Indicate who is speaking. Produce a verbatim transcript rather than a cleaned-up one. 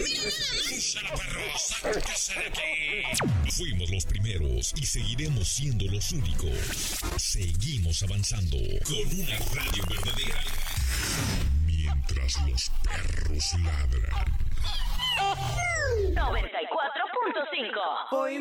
Speaker 1: ¡Úsala, perros! ¡Sáquese de aquí! Fuimos los primeros y seguiremos siendo los únicos. Seguimos avanzando con una radio verdadera. Mientras los perros ladran.
Speaker 2: noventa y cuatro punto cinco.
Speaker 3: Hoy